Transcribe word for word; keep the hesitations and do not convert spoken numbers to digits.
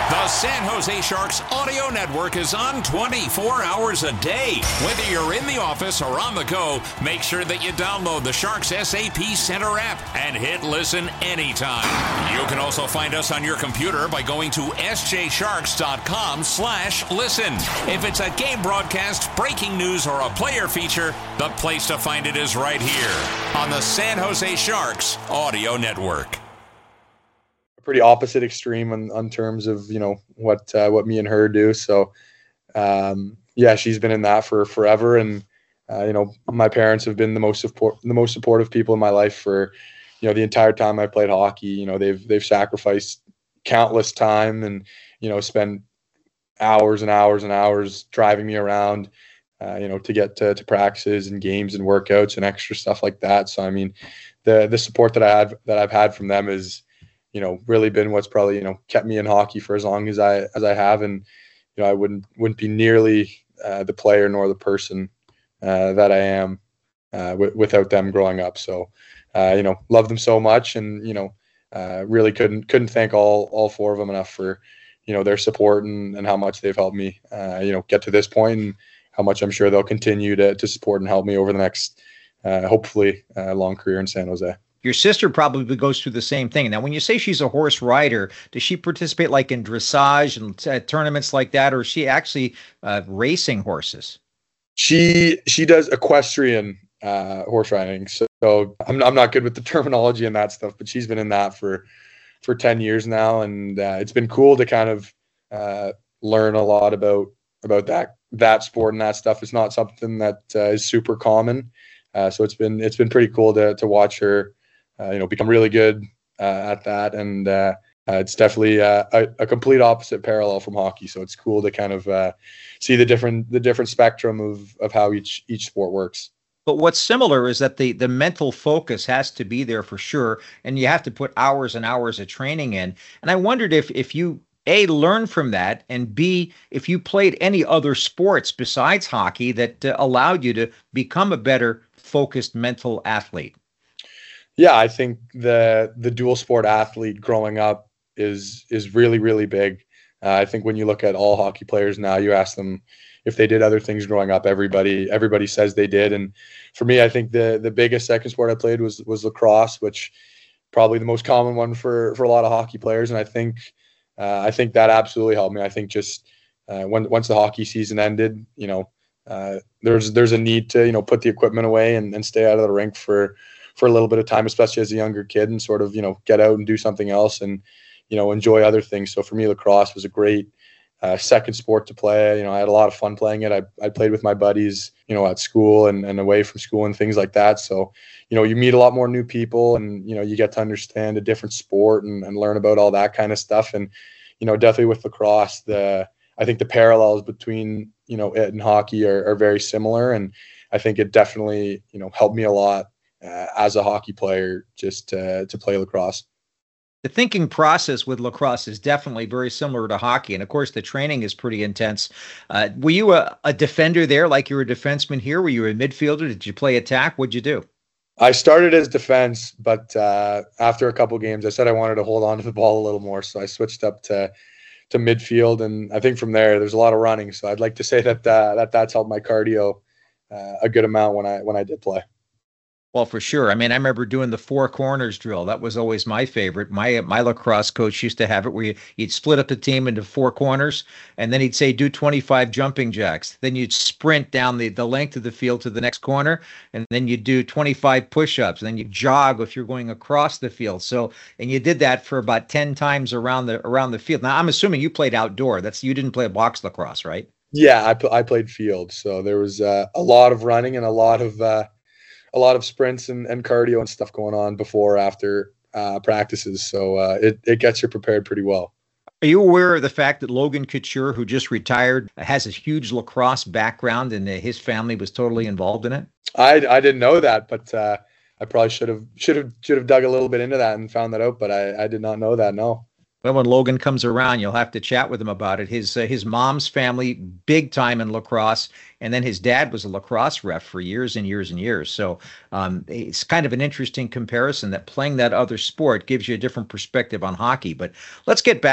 The San Jose Sharks audio network is on twenty-four hours a day. Whether you're in the office or on the go, make sure that you download the Sharks S A P Center app and hit listen anytime. You can also find us on your computer by going to sjsharks.com slash listen. If it's a game broadcast, breaking news, or a player feature, the place to find it is right here on the San Jose Sharks audio network. Pretty opposite extreme on, on terms of, you know, what uh, what me and her do. So, um, yeah, she's been in that for forever. And, uh, you know, my parents have been the most support, the most supportive people in my life for, you know, the entire time I played hockey. You know, they've they've sacrificed countless time and, you know, spent hours and hours and hours driving me around, uh, you know, to get to, to practices and games and workouts and extra stuff like that. So, I mean, the the support that I had that I've had from them is, you know, really been what's probably, you know, kept me in hockey for as long as I as I have. And, you know, I wouldn't wouldn't be nearly uh, the player nor the person uh, that I am uh, w- without them growing up. So, uh, you know, love them so much, and, you know, uh, really couldn't couldn't thank all all four of them enough for, you know, their support and, and how much they've helped me, uh, you know, get to this point, and how much I'm sure they'll continue to to support and help me over the next, uh, hopefully, uh, long career in San Jose. Your sister probably goes through the same thing. Now, when you say she's a horse rider, does she participate like in dressage and uh, tournaments like that, or is she actually uh, racing horses? She she does equestrian uh, horse riding. So, so I'm I'm not good with the terminology and that stuff, but she's been in that for for ten years now, and uh, it's been cool to kind of uh, learn a lot about about that that sport and that stuff. It's not something that uh, is super common, uh, so it's been it's been pretty cool to to watch her. Uh, you know, become really good uh, at that, and uh, uh, it's definitely uh, a, a complete opposite parallel from hockey. So it's cool to kind of uh, see the different the different spectrum of of how each each sport works. But what's similar is that the the mental focus has to be there for sure, and you have to put hours and hours of training in. And I wondered if if you A, learn from that, and B, if you played any other sports besides hockey that uh, allowed you to become a better focused mental athlete. Yeah, I think the the dual sport athlete growing up is is really, really big. Uh, I think when you look at all hockey players now, you ask them if they did other things growing up, everybody everybody says they did. And for me, I think the the biggest second sport I played was was lacrosse, which probably the most common one for for a lot of hockey players. And I think uh, I think that absolutely helped me. I think just uh, when once the hockey season ended, you know, uh, there's there's a need to, you know, put the equipment away and, and stay out of the rink for for a little bit of time, especially as a younger kid, and sort of, you know, get out and do something else and, you know, enjoy other things. So for me, lacrosse was a great uh, second sport to play. You know, I had a lot of fun playing it. I, I played with my buddies, you know, at school and, and away from school and things like that. So, you know, you meet a lot more new people, and, you know, you get to understand a different sport and, and learn about all that kind of stuff. And, you know, definitely with lacrosse, the, I think the parallels between, you know, it and hockey are, are very similar. And I think it definitely, you know, helped me a lot Uh, as a hockey player, just uh, to play lacrosse. The thinking process with lacrosse is definitely very similar to hockey. And of course, the training is pretty intense. Uh, were you a, a defender there, like you were a defenseman here? Were you a midfielder? Did you play attack? What'd you do? I started as defense, but uh, after a couple games, I said I wanted to hold on to the ball a little more. So I switched up to to midfield. And I think from there, there's a lot of running. So I'd like to say that uh, that that's helped my cardio uh, a good amount when I when I did play. Well, for sure. I mean, I remember doing the four corners drill. That was always my favorite. My my lacrosse coach used to have it where you, you'd split up the team into four corners, and then he'd say, do twenty-five jumping jacks. Then you'd sprint down the, the length of the field to the next corner, and then you'd do twenty-five push-ups, and then you jog if you're going across the field. So, and you did that for about ten times around the around the field. Now, I'm assuming you played outdoor. That's you didn't play box lacrosse, right? Yeah, I, I played field. So there was uh, a lot of running and a lot of uh, a lot of sprints and, and cardio and stuff going on before or after uh, practices. So uh, it, it gets you prepared pretty well. Are you aware of the fact that Logan Couture, who just retired, has a huge lacrosse background, and his family was totally involved in it? I, I didn't know that, but uh, I probably should have should have should have dug a little bit into that and found that out. But I, I did not know that. No. Well, when Logan comes around, you'll have to chat with him about it. His uh, his mom's family, big time in lacrosse, and then his dad was a lacrosse ref for years and years and years. So um, it's kind of an interesting comparison that playing that other sport gives you a different perspective on hockey. But let's get back.